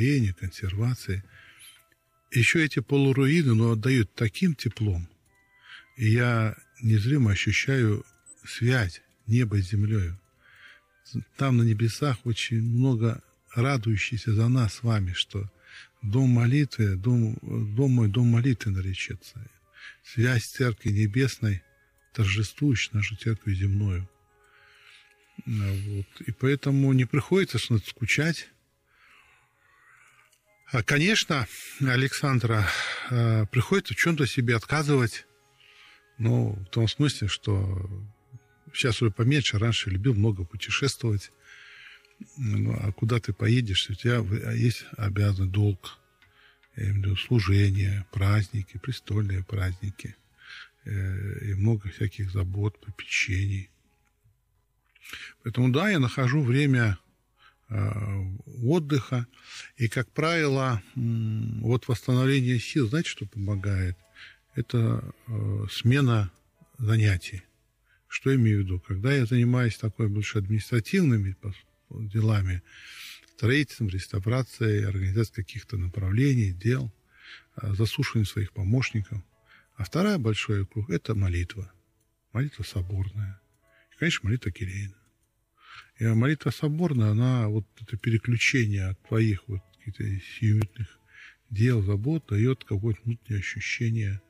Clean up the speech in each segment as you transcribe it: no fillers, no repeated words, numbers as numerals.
восстановления, консервации. Еще эти полуруины, но отдают таким теплом. И я незримо ощущаю связь неба с землей. Там на небесах очень много радующихся за нас с вами, что дом молитвы, дом мой, дом молитвы наречется. Связь Церкви Небесной торжествующей нашу Церковь земную. Вот. И поэтому не приходится скучать. Конечно, Александра, приходится в чем-то себе отказывать, но в том смысле, что сейчас уже поменьше, раньше любил много путешествовать. Ну, а куда ты поедешь, у тебя есть обязанный долг, я имею в виду служение, праздники, престольные праздники, и много всяких забот, попечений. Поэтому, да, я нахожу время отдыха, и, как правило, вот восстановление сил, знаете, что помогает? Это смена занятий. Что я имею в виду? Когда я занимаюсь такой больше административными делами, строительством, реставрацией, организацией каких-то направлений, дел, заслушиванием своих помощников. А вторая большой круг – это молитва. Молитва соборная. И, конечно, молитва кирейная. И молитва соборная, она, вот это переключение от твоих вот каких-то сиюминутных дел, забот, дает какое-то внутреннее ощущение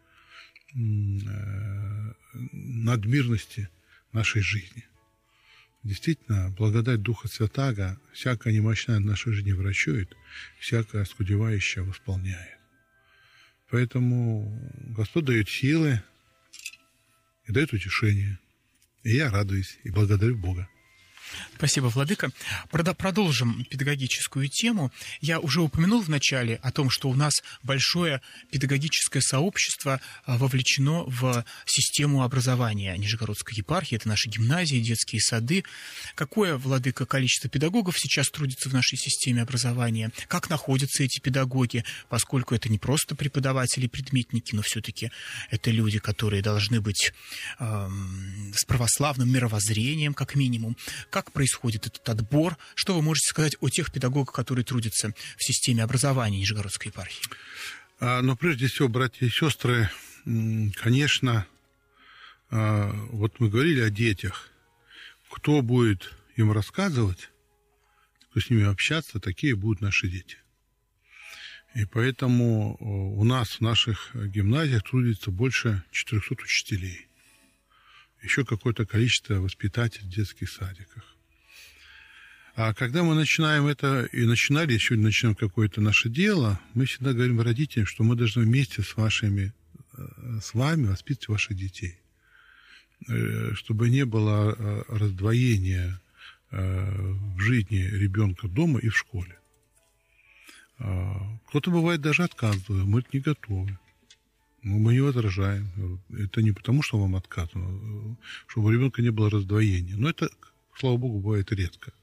надмирности нашей жизни. Действительно, благодать Духа Святаго всякое немощное в нашей жизни врачует, всякое оскудевающее восполняет. Поэтому Господь дает силы и дает утешение. И я радуюсь и благодарю Бога. Спасибо, владыка. Продолжим педагогическую тему. Я уже упомянул в начале о том, что у нас большое педагогическое сообщество вовлечено в систему образования Нижегородской епархии. Это наши гимназии, детские сады. Какое, владыка, количество педагогов сейчас трудится в нашей системе образования? Как находятся эти педагоги? Поскольку это не просто преподаватели, предметники, но все-таки это люди, которые должны быть с православным мировоззрением, как минимум. Как происходит этот отбор? Что вы можете сказать о тех педагогах, которые трудятся в системе образования Нижегородской епархии? Но прежде всего, братья и сестры, конечно, вот мы говорили о детях. Кто будет им рассказывать, кто с ними общаться, такие будут наши дети. И поэтому у нас в наших гимназиях трудится больше 400 учителей. Еще какое-то количество воспитателей в детских садиках. А когда мы начинаем это, и начинали, еще начинаем какое-то наше дело, мы всегда говорим родителям, что мы должны вместе с вами воспитывать ваших детей. Чтобы не было раздвоения в жизни ребенка дома и в школе. Кто-то бывает даже отказывает, мы не готовы. Мы не возражаем. Это не потому, что вам отказано, чтобы у ребенка не было раздвоения. Но это, слава Богу, бывает редко.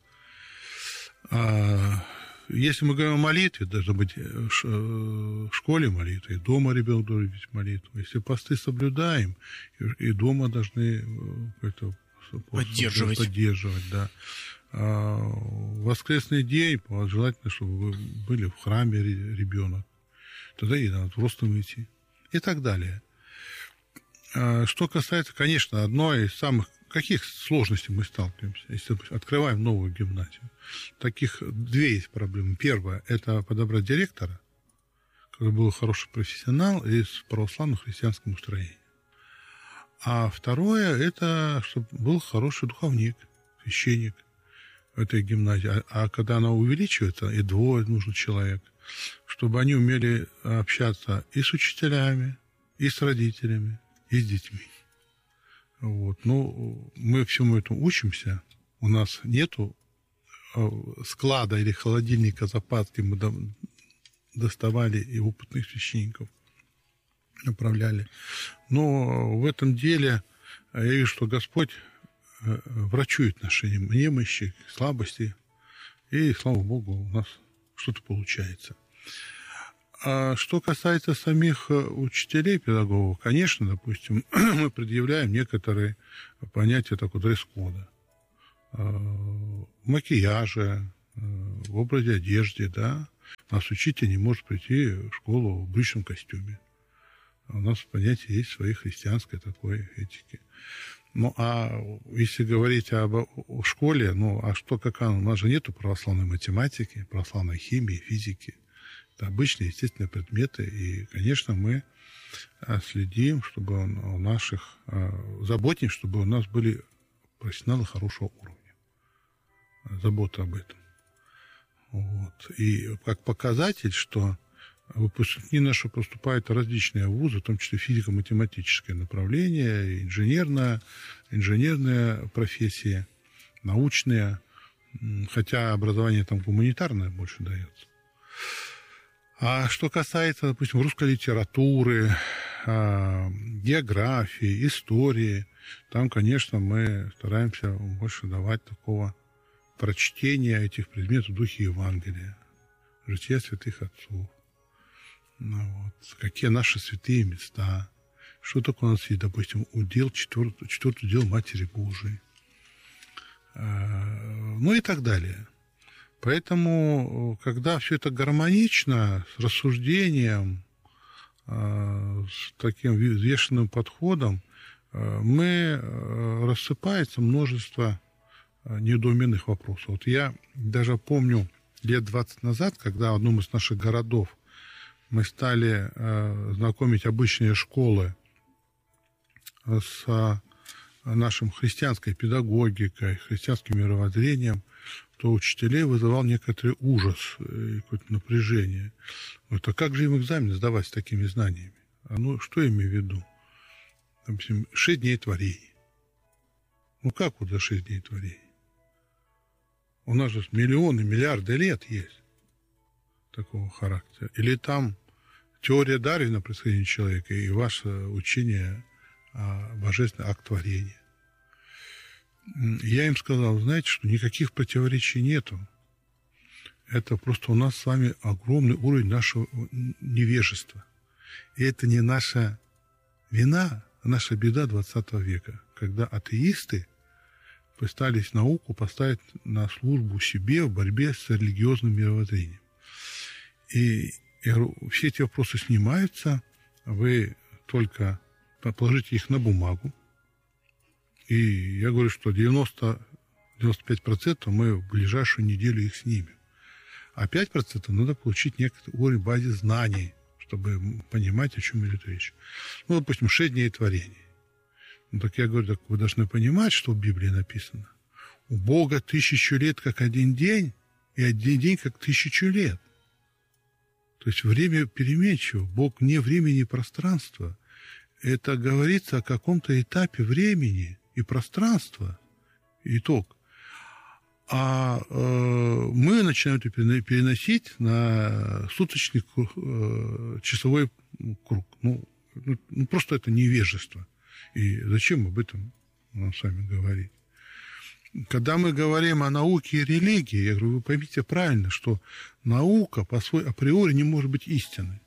Если мы говорим о молитве, должна быть в школе молитва, и дома ребенок должен быть молитва. Если посты соблюдаем, и дома должны это поддерживать, да. В воскресный день желательно, чтобы вы были в храме ребенок. Тогда и надо просто идти. И так далее. Что касается, конечно, одной из самых... Каких сложностей мы сталкиваемся, если открываем новую гимназию? Таких две есть проблемы. Первая – это подобрать директора, который был хороший профессионал и с православным христианским устроением. А второе – это чтобы был хороший духовник, священник в этой гимназии. А когда она увеличивается, и двое нужен человек, чтобы они умели общаться и с учителями, и с родителями, и с детьми. Вот. Ну, мы всему этому учимся. У нас нету склада или холодильника запаски. Мы доставали и опытных священников, направляли. Но в этом деле я вижу, что Господь врачует наши немощи, слабости. И, слава Богу, у нас что-то получается. А что касается самих учителей, педагогов, конечно, допустим, мы предъявляем некоторые понятия такого дресс-кода. В макияже, в образе одежды, да. у нас учитель не может прийти в школу в брючном костюме. У нас понятие есть своей христианской такой этики. Ну, а если говорить о школе, ну, а что, какая? У нас же нету православной математики, православной химии, физики. Это обычные, естественные предметы. И, конечно, мы следим, чтобы у наших, заботимся, чтобы у нас были профессионалы хорошего уровня. Забота об этом. Вот. И как показатель, что выпускники наши поступают в различные вузы, в том числе физико-математическое направление, инженерная профессия, научные, хотя образование там гуманитарное больше дается. А что касается, допустим, русской литературы, географии, истории, там, конечно, мы стараемся больше давать такого прочтения этих предметов в духе Евангелия, жития святых отцов. Ну, вот. Какие наши святые места, что такое у нас есть, допустим, удел, четвертый удел Матери Божией, ну и так далее. Поэтому, когда все это гармонично, с рассуждением, с таким взвешенным подходом, рассыпается множество недоуменных вопросов. Вот я даже помню лет 20 назад, когда в одном из наших городов мы стали знакомить обычные школы с нашей христианской педагогикой, христианским мировоззрением, то учителей вызывал некоторый ужас и какое-то напряжение. Вот, а как же им экзамен сдавать с такими знаниями? Ну, что я имею в виду? Допустим, 6 дней творений. Ну, как вот за 6 дней творений? У нас же миллионы, миллиарды лет есть такого характера. Или там теория Дарвина происхождения человека и ваше учение о божественном акте творения. Я им сказал, знаете, что никаких противоречий нету. Это просто у нас с вами огромный уровень нашего невежества. И это не наша вина, а наша беда 20 века, когда атеисты пытались науку поставить на службу себе в борьбе с религиозным мировоззрением. И я говорю, все эти вопросы снимаются, вы только положите их на бумагу. И я говорю, что 90-95% мы в ближайшую неделю их снимем. А 5% надо получить некоторый уровень базы знаний, чтобы понимать, о чем идет речь. Ну, допустим, 6 дней творения. Ну, так я говорю, так вы должны понимать, что в Библии написано. У Бога 1000 лет, как один день, и один день, как 1000 лет. То есть время переменчиво. Бог вне времени и пространства. Это говорится о каком-то этапе времени и пространства. Итог. А мы начинаем это переносить на суточный часовой круг. Ну, просто это невежество. И зачем об этом нам с вами говорить? Когда мы говорим о науке и религии, я говорю, вы поймите правильно, что наука по своей априори не может быть истинной.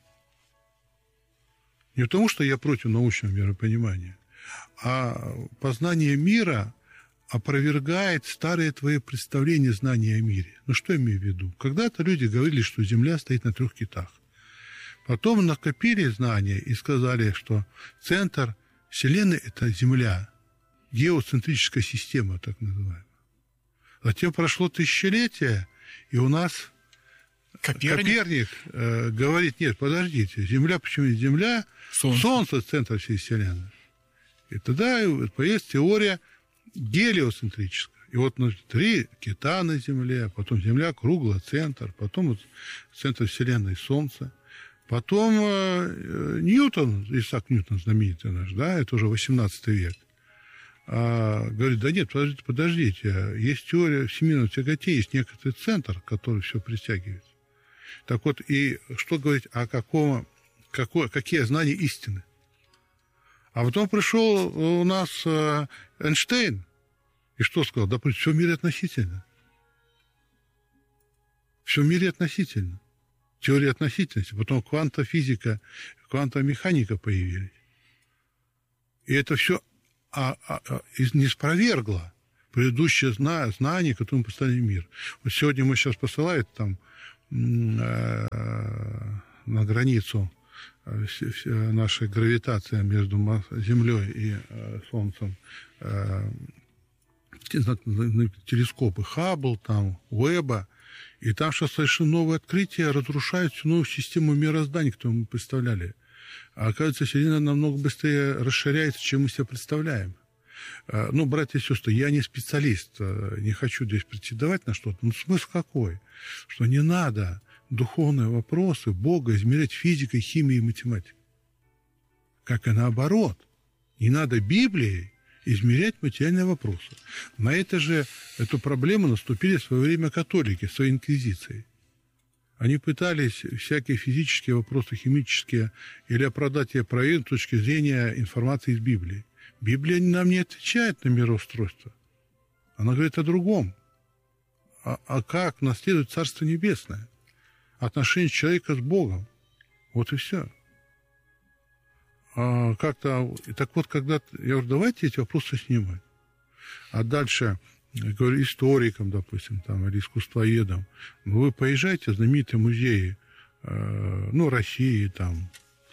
Не потому, что я против научного миропонимания, а познание мира опровергает старые твои представления, знания о мире. Ну, что я имею в виду? Когда-то люди говорили, что Земля стоит на 3 китах. Потом накопили знания и сказали, что центр Вселенной – это Земля, геоцентрическая система, так называемая. Затем прошло тысячелетие, и у нас Коперник говорит, нет, подождите, Земля, почему не Земля? Солнце – центр всей Вселенной. И тогда появилась теория гелиоцентрическая. И вот 3 кита на Земле, потом Земля круглый центр, потом центр Вселенной – Солнце. Потом Ньютон, Исаак Ньютон знаменитый наш, да, это уже 18 век, говорит, да нет, подождите, есть теория всемирного тяготения, есть некоторый центр, который все притягивает. Так вот, и что говорить о какие знания истины? А потом пришел у нас Эйнштейн, и что сказал? Да, все в мире относительно. Все в мире относительно. Теория относительности, потом квантовая физика, квантовая механика появились. И это все не спровергло предыдущие знания, которые мы поставили в мир. Вот сегодня мы сейчас посылают там на границу нашей гравитации между Землей и Солнцем телескопы Хаббл, там, Уэбба, и там сейчас совершенно новые открытия разрушают всю новую систему мироздания, которую мы представляли. А оказывается, Вселенная намного быстрее расширяется, чем мы себе представляем. Ну, братья и сестры, я не специалист, не хочу здесь претендовать на что-то, но смысл какой? Что не надо духовные вопросы Бога измерять физикой, химией и математикой. Как и наоборот. Не надо Библией измерять материальные вопросы. На эту проблему наступили в свое время католики, в своей инквизиции. Они пытались всякие физические вопросы, химические, или оправдать и опровергнуть с точки зрения информации из Библии. Библия нам не отвечает на мироустройство. Она говорит о другом. А как наследует Царство Небесное? Отношение человека с Богом. Вот и все. Так вот, когда я говорю, давайте эти вопросы снимать. А дальше, я говорю, историкам, допустим, там, или искусствоедам, вы поезжайте в знаменитые музеи, России, там,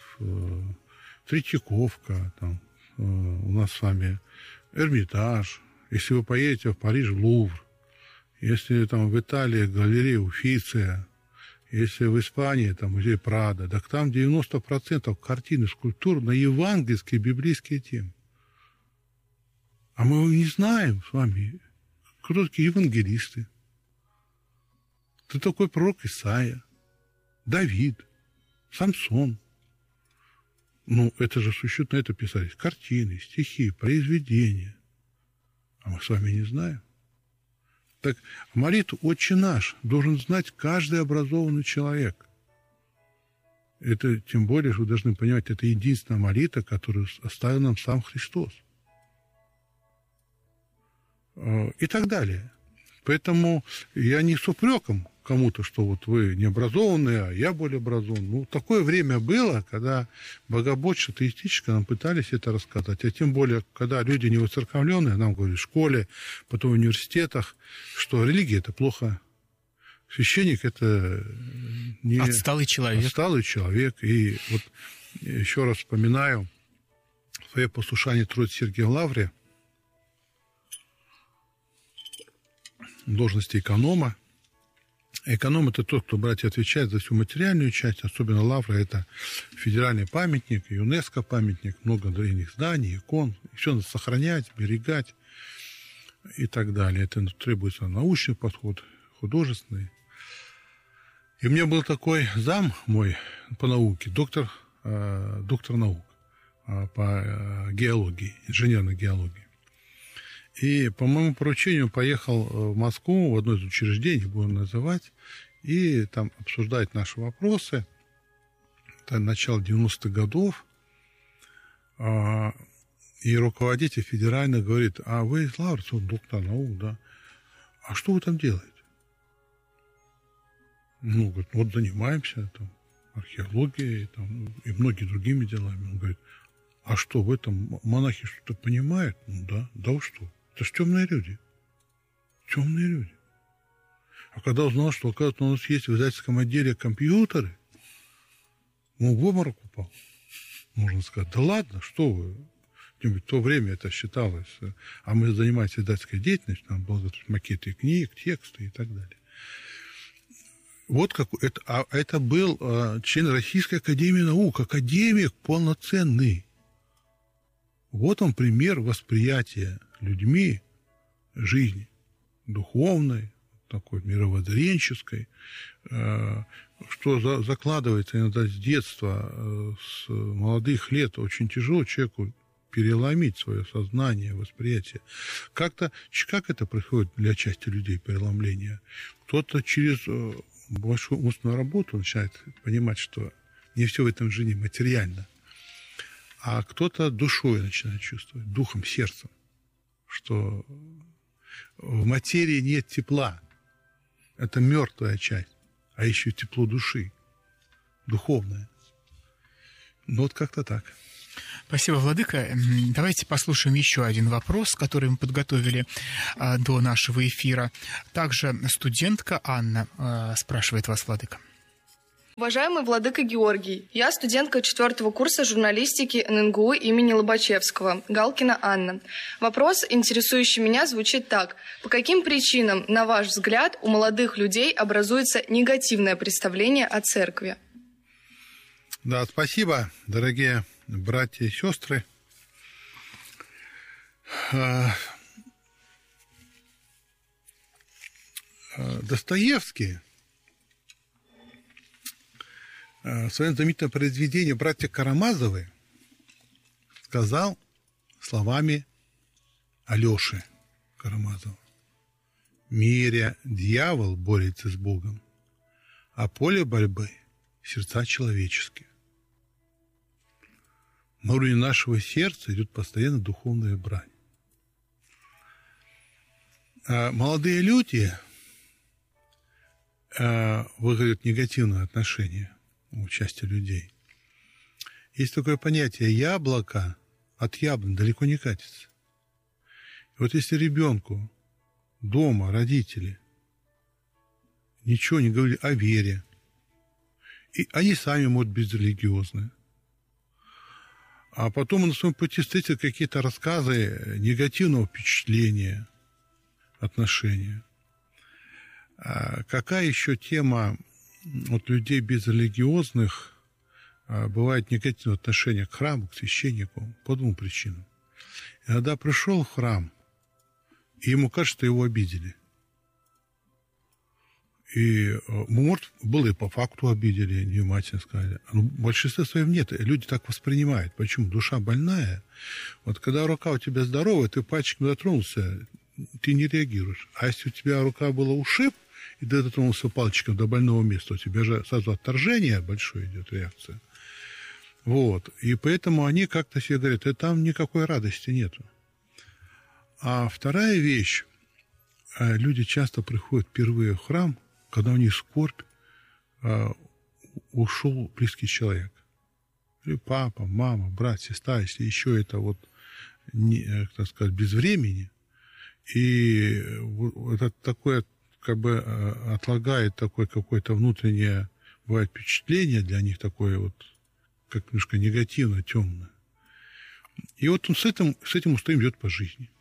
Третьяковка, там, у нас с вами Эрмитаж. Если вы поедете в Париж, Лувр. Если там в Италии галерея Уффиция. Если в Испании, там, музей Прадо, так там 90% картин и скульптур на евангельские, библейские темы. А мы не знаем с вами, кто такие евангелисты. Кто такой пророк Исаия, Давид, Самсон. Это же существует, на это писались картины, стихи, произведения. А мы с вами не знаем. Так молитву «Отче наш» должен знать каждый образованный человек. Это, тем более, что вы должны понимать, это единственная молитва, которую оставил нам сам Христос. И так далее. Поэтому я не с упреком кому-то, что вот вы не образованные, а я более образован. Такое время было, когда богоборчество атеистическое нам пытались это рассказать. А тем более, когда люди не воцерковленные, нам говорят в школе, потом в университетах, что религия – это плохо. Священник – это не... Отсталый человек. Отсталый человек. И вот еще раз вспоминаю свое послушание Троице Сергия в Лавре, должности эконома. Эконом – это тот, кто, братья, отвечает за всю материальную часть, особенно Лавра – это федеральный памятник, ЮНЕСКО памятник, много древних зданий, икон. Все надо сохранять, берегать и так далее. Это требуется научный подход, художественный. И у меня был такой зам мой по науке, доктор наук по геологии, инженерной геологии. И по моему поручению поехал в Москву, в одно из учреждений, будем называть, и там обсуждать наши вопросы. Это начало 90-х годов. И руководитель федеральный говорит: а вы из Лавры, доктор наук, да? А что вы там делаете? Говорит, вот занимаемся там, археологией там, и многими другими делами. Он говорит: а что, в этом монахи что-то понимают? Да уж что. Это же темные люди. Темные люди. А когда узнал, что, оказывается, у нас есть в издательском отделе компьютеры, он в обморок упал. Можно сказать, да ладно, что вы. В то время это считалось. А мы занимаемся издательской деятельностью, там были макеты книг, тексты и так далее. Вот как это был член Российской академии наук, академик полноценный. Вот он пример восприятия людьми жизни духовной, такой мировоззренческой, что закладывается иногда с детства, с молодых лет. Очень тяжело человеку переломить свое сознание, восприятие. Как это происходит для части людей, переломление? Кто-то через большую умственную работу начинает понимать, что не все в этом жизни материально, а кто-то душой начинает чувствовать, духом, сердцем, что в материи нет тепла. Это мертвая часть, а еще тепло души, духовное. Вот как-то так. Спасибо, Владыка. Давайте послушаем еще один вопрос, который мы подготовили до нашего эфира. Также студентка Анна спрашивает вас, Владыка. Уважаемый Владыка Георгий, я студентка 4-го курса журналистики ННГУ имени Лобачевского, Галкина Анна. Вопрос, интересующий меня, звучит так. По каким причинам, на ваш взгляд, у молодых людей образуется негативное представление о церкви? Да, спасибо, дорогие братья и сестры. Достоевский в своем знаменитом произведении «Братья Карамазовы» сказал словами Алеши Карамазова: «В мире дьявол борется с Богом, а поле борьбы — сердца человеческие». На уровне нашего сердца идет постоянно духовная брань. Молодые люди выказывают негативное отношение у части людей. Есть такое понятие: яблоко от яблонь далеко не катится. И вот если ребенку дома родители ничего не говорили о вере, и они сами, может быть, религиозные, а потом на своем пути встретят какие-то рассказы негативного впечатления, отношения. Какая еще тема от людей безрелигиозных бывает негативное отношение к храму, к священнику по двум причинам. Иногда пришел в храм, и ему кажется, что его обидели. И, может, было и по факту обидели, невнимательно сказали. Но в большинстве своем нет. Люди так воспринимают. Почему? Душа больная. Вот когда рука у тебя здоровая, ты пальчиком дотронулся, ты не реагируешь. А если у тебя рука была ушиб, и ты дотронулся пальчиком до больного места, у тебя же сразу отторжение большое идет, реакция. Вот. И поэтому они как-то себе говорят: там никакой радости нету. А вторая вещь. Люди часто приходят впервые в храм, когда у них скорбь, ушел близкий человек. Или папа, мама, брат, сестра, если еще это вот, так сказать, без времени. И это такое, как бы, отлагает такое какое-то внутреннее, бывает, впечатление для них такое вот, как немножко негативно, темное. И вот он с этим устоим идет по жизни.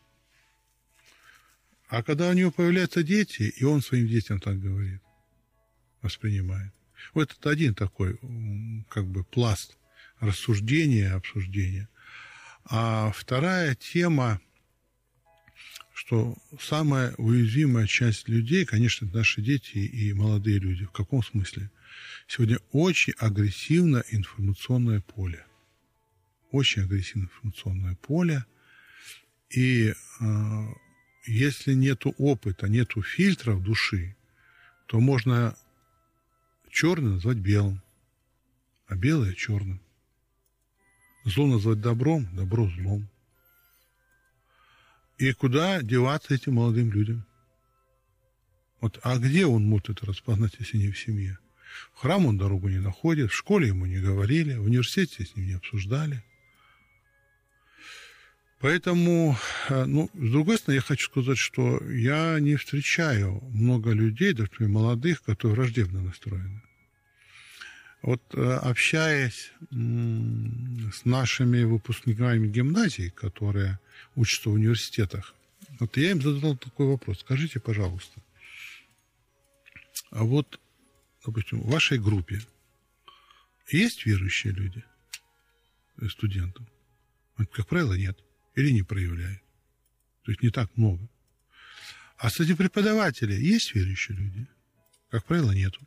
А когда у него появляются дети, и он своим детям так говорит, воспринимает. Вот это один такой, как бы, пласт рассуждения, обсуждения. А вторая тема, что самая уязвимая часть людей, конечно, это наши дети и молодые люди. В каком смысле? Сегодня очень агрессивное информационное поле. Очень агрессивное информационное поле. И если нету опыта, нету фильтров души, то можно черное назвать белым, а белое черным. Зло назвать добром, добро злом. И куда деваться этим молодым людям? Вот, а где он может это распознать, если не в семье? В храм он дорогу не находит, в школе ему не говорили, в университете с ним не обсуждали. Поэтому, с другой стороны, я хочу сказать, что я не встречаю много людей, даже молодых, которые враждебно настроены. Вот, общаясь с нашими выпускниками гимназий, которые учатся в университетах, вот я им задал такой вопрос: скажите, пожалуйста, а вот, допустим, в вашей группе есть верующие люди, студентов? Как правило, нет. Или не проявляют. То есть не так много. А среди преподавателей есть верующие люди? Как правило, нету.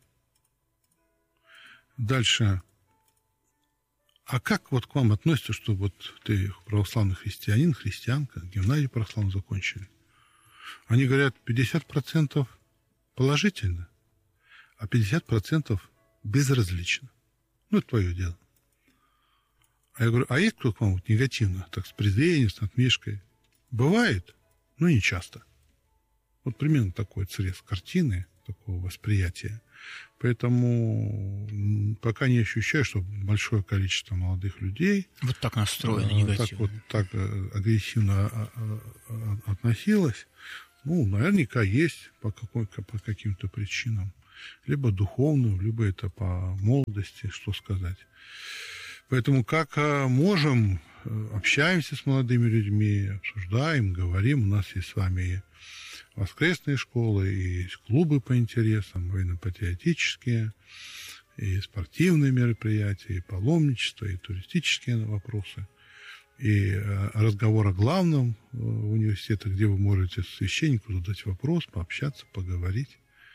Дальше. А как вот к вам относятся, что вот ты православный христианин, христианка, гимназию православную закончили? Они говорят, 50% положительно, а 50% безразлично. Это твое дело. А я говорю, а есть кто к вам вот негативно, так с презрением, с насмешкой? Бывает, но не часто. Вот примерно такой срез картины, такого восприятия. Поэтому пока не ощущаю, что большое количество молодых людей вот так настроено негативно. Так агрессивно относилось. Ну, наверняка есть по каким-то причинам. Либо духовным, либо это по молодости, что сказать. Поэтому как можем, общаемся с молодыми людьми, обсуждаем, говорим. У нас есть с вами и воскресные школы, и есть клубы по интересам, военно-патриотические, и спортивные мероприятия, и паломничество, и туристические вопросы, и разговор о главном в университетах, где вы можете священнику задать вопрос, пообщаться, поговорить.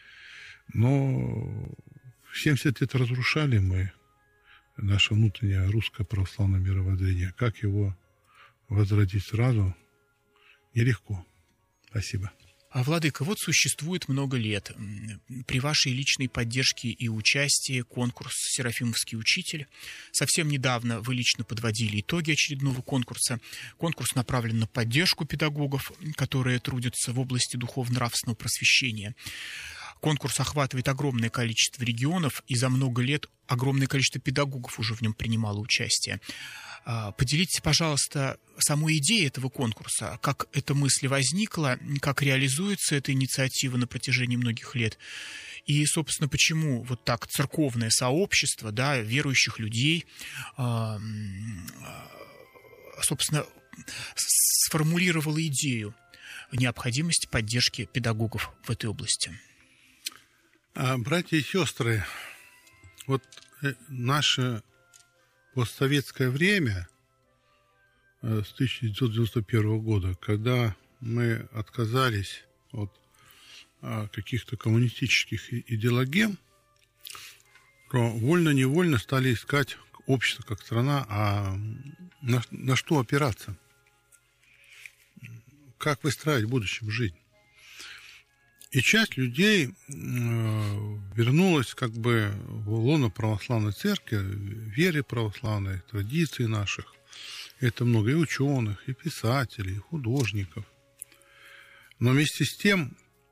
Но 70 лет разрушали мы наше внутреннее русское православное мировоззрение. Как его возродить сразу, нелегко. Спасибо. А, Владыка, вот существует много лет. При вашей личной поддержке и участии конкурс «Серафимовский учитель». Совсем недавно вы лично подводили итоги очередного конкурса. Конкурс направлен на поддержку педагогов, которые трудятся в области духовно-нравственного просвещения. Конкурс охватывает огромное количество регионов, и за много лет огромное количество педагогов уже в нем принимало участие. Поделитесь, пожалуйста, самой идеей этого конкурса, как эта мысль возникла, как реализуется эта инициатива на протяжении многих лет, и, собственно, почему вот так церковное сообщество, да, верующих людей, собственно, сформулировало идею необходимости поддержки педагогов в этой области. Братья и сестры, вот наше постсоветское время с 1991 года, когда мы отказались от каких-то коммунистических идеологем, то вольно-невольно стали искать общество как страна, а на что опираться, как выстраивать в будущем жизнь. И часть людей вернулась как бы в лоно православной церкви, вере православной, традиции наших. Это много и ученых, и писателей, и художников. Но вместе с тем,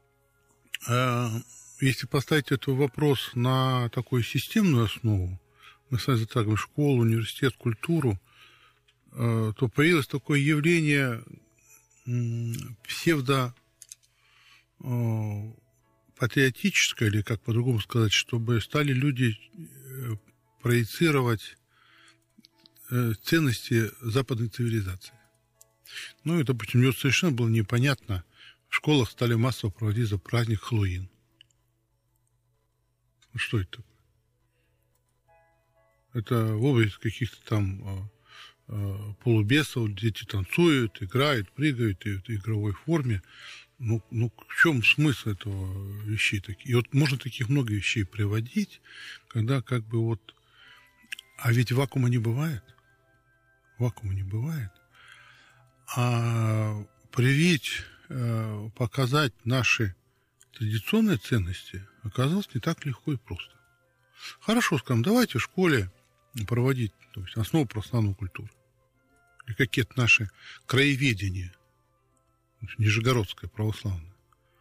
если поставить этот вопрос на такую системную основу, мы с вами затрагиваем школу, университет, культуру, то появилось такое явление патриотическое, или как по-другому сказать, чтобы стали люди проецировать ценности западной цивилизации. Ну, это, допустим, мне совершенно было непонятно. В школах стали массово проводить за праздник Хэллоуин. Что это такое? Это в области каких-то там полубесов, дети танцуют, играют, прыгают и в игровой форме. Ну, в чем смысл этого вещей таких? И вот можно таких много вещей приводить, когда как бы вот... А ведь вакуума не бывает. Вакуума не бывает. А привить, показать наши традиционные ценности оказалось не так легко и просто. Хорошо, скажем, давайте в школе проводить, то есть, основу православной культуры. Или какие-то наши краеведения. Нижегородская православная.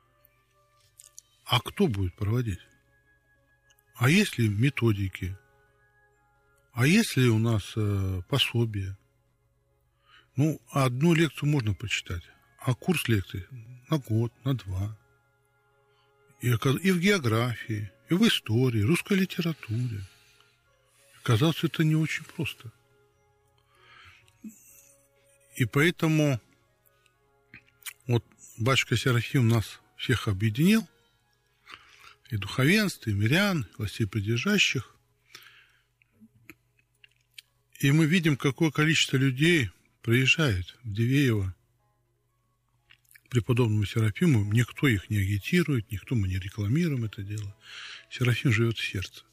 А кто будет проводить? А есть ли методики? А есть ли у нас пособия? Ну, одну лекцию можно прочитать, а курс лекций на год, на два. И в географии, и в истории, русской литературе. Оказалось, это не очень просто. И поэтому вот батюшка Серафим нас всех объединил, и духовенство, и мирян, и властей придержащих. И мы видим, какое количество людей приезжает в Дивеево к преподобному Серафиму. Никто их не агитирует, никто, мы не рекламируем это дело. Серафим живет в сердце.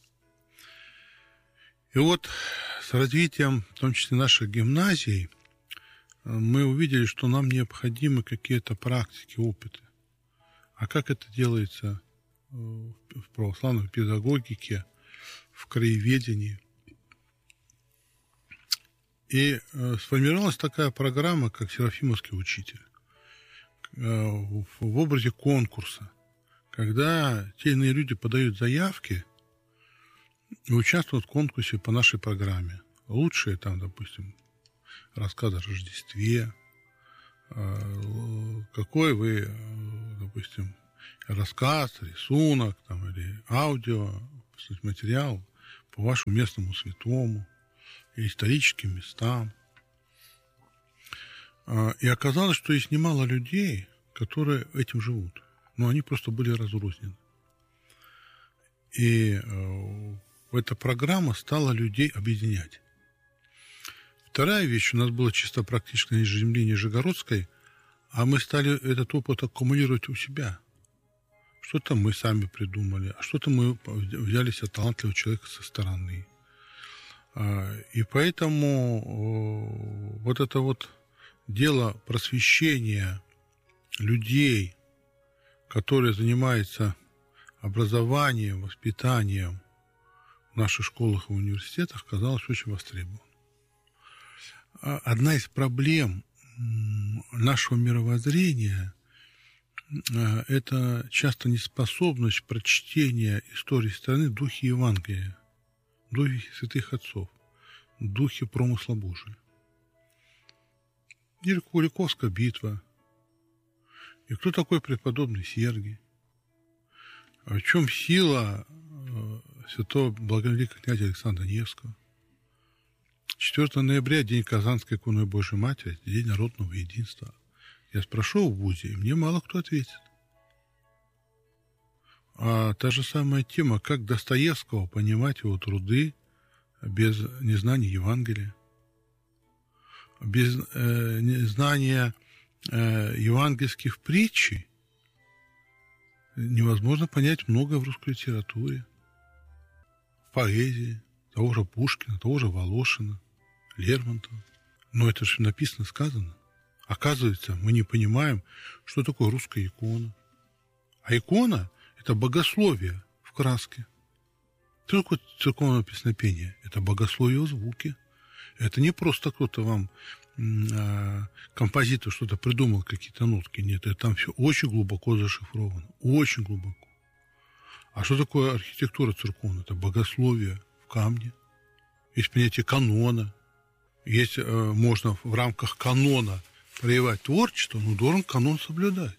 И вот с развитием, в том числе наших гимназий, мы увидели, что нам необходимы какие-то практики, опыты. А как это делается в православной педагогике, в краеведении? И сформировалась такая программа, как «Серафимовский учитель», в образе конкурса, когда те или иные люди подают заявки и участвовать в конкурсе по нашей программе. Лучшие там, допустим, рассказ о Рождестве, какой вы, допустим, рассказ, рисунок там, или аудио, материал по вашему местному святому и историческим местам. И оказалось, что есть немало людей, которые этим живут, но они просто были разрознены. И эта программа стала людей объединять. Вторая вещь, у нас было чисто практическое земли Нижегородской, а мы стали этот опыт аккумулировать у себя. Что-то мы сами придумали, а что-то мы взялись от талантливого человека со стороны. И поэтому вот это вот дело просвещения людей, которые занимаются образованием, воспитанием в наших школах и университетах, казалось очень востребованным. Одна из проблем нашего мировоззрения – это часто неспособность прочтения истории страны в духе Евангелия, в духе святых отцов, в духе промысла Божия. Куликовская битва. И кто такой преподобный Сергий? В чем сила святого благовеликого князя Александра Невского? 4 ноября, день Казанской иконы Божьей Матери, день народного единства. Я спрошу в ВУЗе, и мне мало кто ответит. А та же самая тема, как Достоевского понимать его труды без незнания Евангелия, без знания евангельских притчей невозможно понять многое в русской литературе, в поэзии того же Пушкина, того же Волошина, Лермонтова. Но это же написано, сказано. Оказывается, мы не понимаем, что такое русская икона. А икона – это богословие в краске. Что такое церковное песнопение? Это богословие в звуке. Это не просто кто-то вам, композитор, что-то придумал, какие-то нотки. Нет, это там все очень глубоко зашифровано. Очень глубоко. А что такое архитектура церковная? Это богословие в камне. Есть понятие канона. Есть, можно в рамках канона проявлять творчество, но должен канон соблюдать.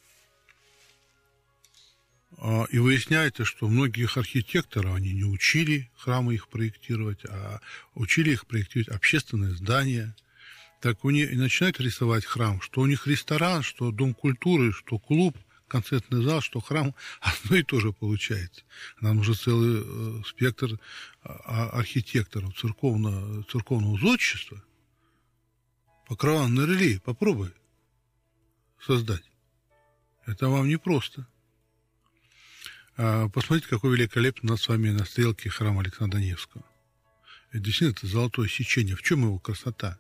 И выясняется, что многих архитекторов они не учили храмы их проектировать, а учили их проектировать общественные здания. Так у них и начинают рисовать храм, что у них ресторан, что дом культуры, что клуб, концертный зал, что храм, одно и то же получается. Нам уже целый спектр архитекторов церковного зодчества. Покрован реле попробуй создать. Это вам непросто. Посмотрите, какой великолепный у нас с вами на стрелке храм Александра Невского. Это действительно это золотое сечение. В чем его красота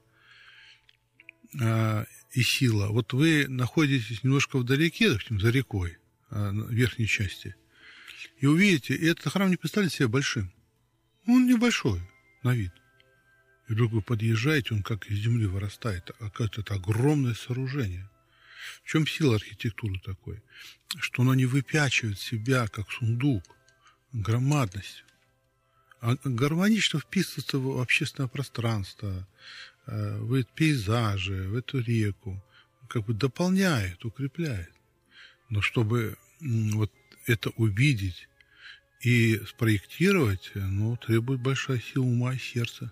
и сила? Вот вы находитесь немножко вдалеке, допустим, за рекой, в верхней части, и увидите, и этот храм не представляет себя большим. Он небольшой на вид. И вдруг вы подъезжаете, он как из земли вырастает. Оказывается, это огромное сооружение. В чем сила архитектуры такой? Что она не выпячивает себя, как сундук, громадностью, а гармонично вписывается в общественное пространство, в пейзажи, в эту реку, как бы дополняет, укрепляет. Но чтобы вот это увидеть и спроектировать, требует большая сила ума и сердца.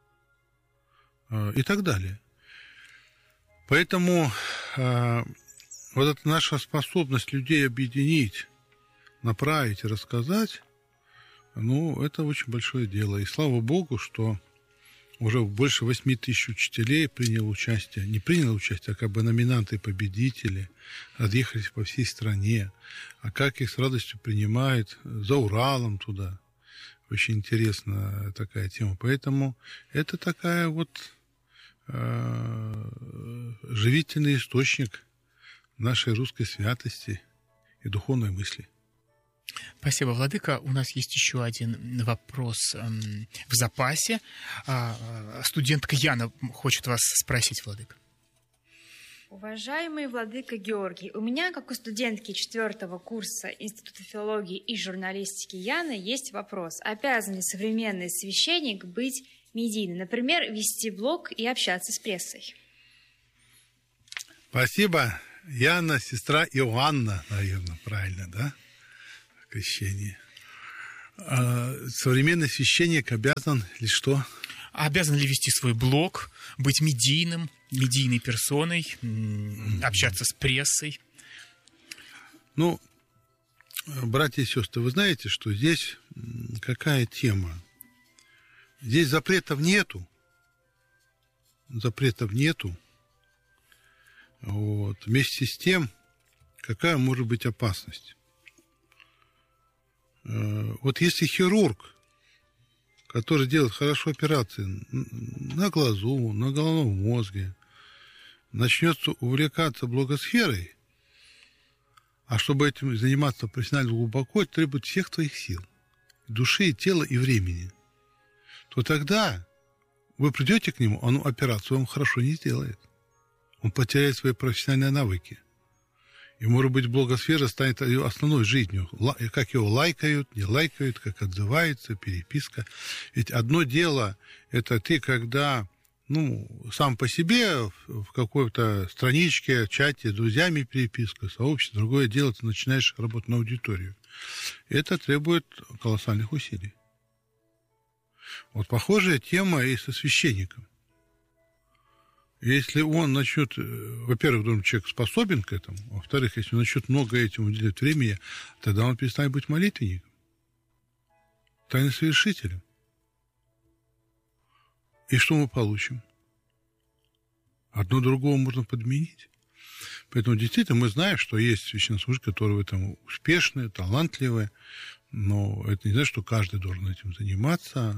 И так далее. Поэтому вот эта наша способность людей объединить, направить и рассказать, это очень большое дело. И слава Богу, что уже больше 8 тысяч учителей приняло участие, не приняло участие, а как бы номинанты и победители разъехались по всей стране. А как их с радостью принимают за Уралом туда. Очень интересная такая тема. Поэтому это такая вот живительный источник нашей русской святости и духовной мысли. Спасибо, владыка. У нас есть еще один вопрос в запасе. Студентка Яна хочет вас спросить, владыка. Уважаемый владыка Георгий, у меня, как у студентки 4-го курса Института филологии и журналистики Яны, есть вопрос. Обязан ли современный священник быть медийным? Например, вести блог и общаться с прессой? Спасибо. Яна, сестра Иоанна, наверное, правильно, да? Крещение. Современный священник обязан ли что? Обязан ли вести свой блог, быть медийным, медийной персоной, общаться с прессой? Ну, братья и сестры, вы знаете, что здесь какая тема? Здесь запретов нету. Запретов нету. Вот. Вместе с тем, какая может быть опасность? Вот если хирург, который делает хорошо операции на глазу, на головном мозге, начнет увлекаться блогосферой, а чтобы этим заниматься профессионально глубоко, это требует всех твоих сил, души, и тела, и времени, то тогда вы придете к нему, он операцию вам хорошо не сделает. Он потеряет свои профессиональные навыки. И, может быть, блогосфера станет ее основной жизнью. Как его лайкают, не лайкают, как отзываются, переписка. Ведь одно дело, это ты, когда сам по себе в какой-то страничке, чате с друзьями переписка, сообщество. Другое дело, ты начинаешь работать на аудиторию. Это требует колоссальных усилий. Вот похожая тема и со священником. Если он начнет, во-первых, думаю, человек способен к этому, во-вторых, если он начнет много этим уделять времени, тогда он перестанет быть молитвенником, тайносовершителем. И что мы получим? Одно другого можно подменить. Поэтому действительно мы знаем, что есть священнослужители, которые в этом успешные, талантливые, но это не значит, что каждый должен этим заниматься.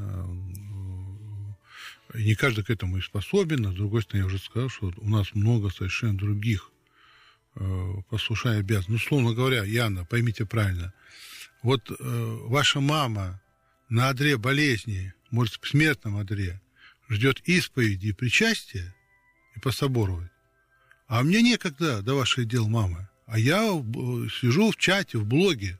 И не каждый к этому и способен. А с другой стороны, я уже сказал, что у нас много совершенно других послушай обязанностей. Условно говоря, Яна, поймите правильно, вот ваша мама на одре болезни, может, в смертном одре, ждет исповеди и причастия и пособоровать. А мне некогда до ваших дел, мама. А я сижу в чате, в блоге.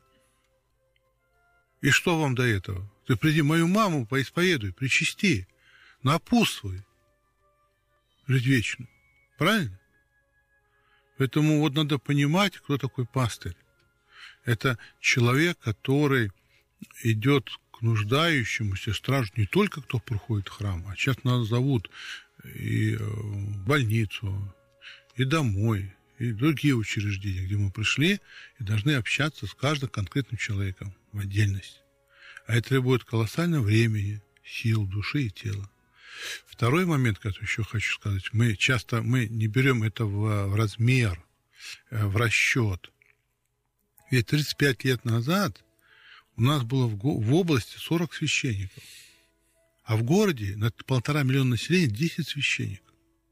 И что вам до этого? Ты приди мою маму поисповедуй, причасти. Напутствуй жизнь вечную. Правильно? Поэтому вот надо понимать, кто такой пастырь. Это человек, который идет к нуждающемуся стражу, не только кто приходит в храм, а сейчас нас зовут и в больницу, и домой, и другие учреждения, где мы пришли и должны общаться с каждым конкретным человеком в отдельности. А это требует колоссального времени, сил, души и тела. Второй момент, который еще хочу сказать, мы часто не берем это в размер, в расчет. Ведь 35 лет назад у нас было в области 40 священников, а в городе на 1,5 миллиона населения 10 священников.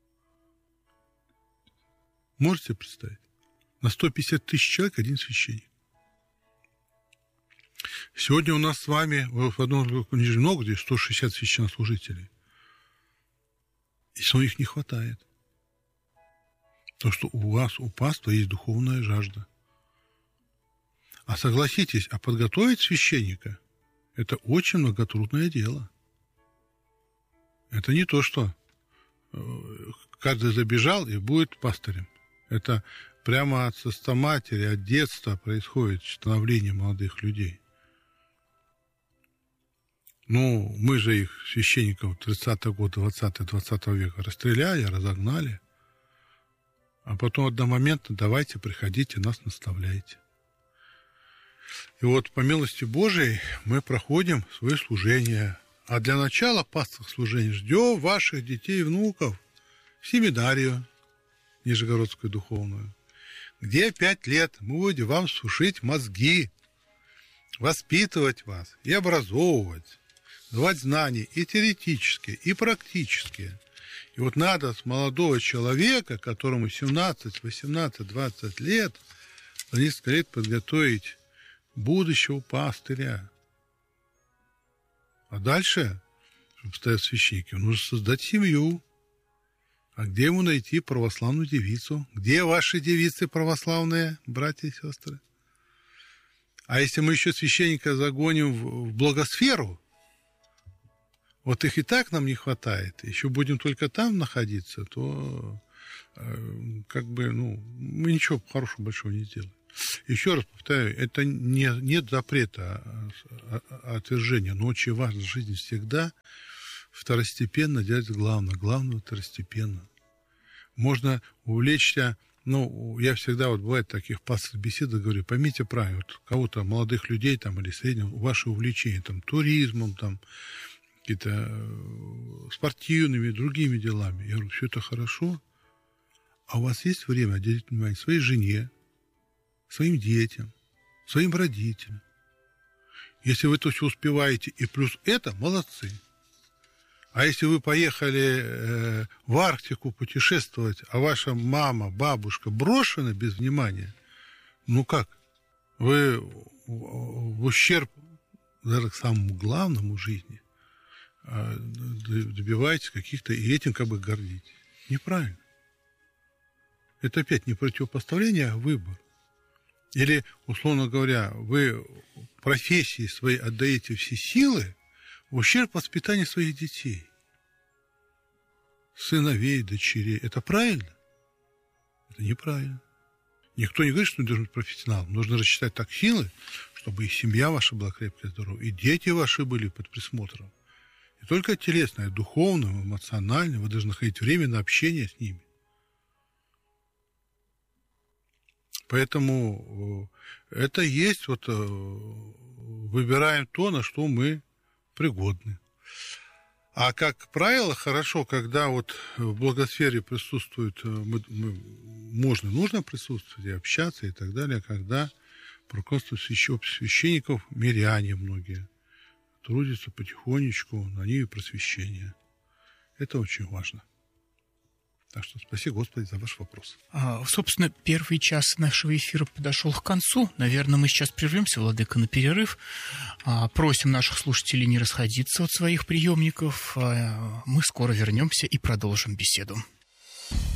Можете себе представить? На 150 тысяч человек один священник. Сегодня у нас с вами в одном много, где 160 священнослужителей. И все их не хватает. Потому что у вас, у паства, есть духовная жажда. А согласитесь, подготовить священника – это очень многотрудное дело. Это не то, что каждый забежал и будет пастырем. Это прямо от матери, от детства происходит становление молодых людей. Мы же их, священников 30-х годов 20 века, расстреляли, разогнали. А потом одномоментно давайте, приходите, нас наставляйте. И вот по милости Божией мы проходим свое служение. А для начала пасторского служения ждем ваших детей и внуков в семинарию Нижегородскую духовную, где 5 лет мы будем вам сушить мозги, воспитывать вас и образовывать, давать знания и теоретические, и практические. И вот надо с молодого человека, которому 17, 18, 20 лет, за несколько лет подготовить будущего пастыря. А дальше, чтобы стать священником, нужно создать семью. А где ему найти православную девицу? Где ваши девицы православные, братья и сестры? А если мы еще священника загоним в благосферу, вот их и так нам не хватает, еще будем только там находиться, то как бы, мы ничего хорошего большого не сделаем. Еще раз повторяю, это нет запрета, а отвержения, но очень важно в жизни всегда второстепенно делать главное второстепенно. Можно увлечься, я всегда, бывает в таких пасторских беседах говорю, поймите правильно, вот кого-то, молодых людей там или среднего, ваши увлечения там туризмом, там, какие-то спортивными, другими делами. Я говорю, все это хорошо, а у вас есть время уделить внимание своей жене, своим детям, своим родителям. Если вы это все успеваете и плюс это, молодцы. А если вы поехали в Арктику путешествовать, а ваша мама, бабушка брошена без внимания, как? Вы в ущерб даже к самому главному в жизни добиваетесь каких-то, и этим как бы гордитесь. Неправильно. Это опять не противопоставление, а выбор. Или, условно говоря, вы профессии своей отдаете все силы в ущерб воспитанию своих детей, сыновей, дочерей. Это правильно? Это неправильно. Никто не говорит, что он должен быть профессионалом. Нужно рассчитать так силы, чтобы и семья ваша была крепкая, здоровая, и дети ваши были под присмотром. Не только телесное, а духовное, эмоциональное. Вы должны находить время на общение с ними. Поэтому это есть, выбираем то, на что мы пригодны. А как правило, хорошо, когда в благосфере присутствует, нужно присутствовать и общаться и так далее, когда по руководству священников миряне многие трудятся потихонечку на ниве просвещения. Это очень важно. Так что спасибо, Господи, за ваш вопрос. Собственно, первый час нашего эфира подошел к концу. Наверное, мы сейчас прервемся, Владыка, на перерыв. Просим наших слушателей не расходиться от своих приемников. Мы скоро вернемся и продолжим беседу.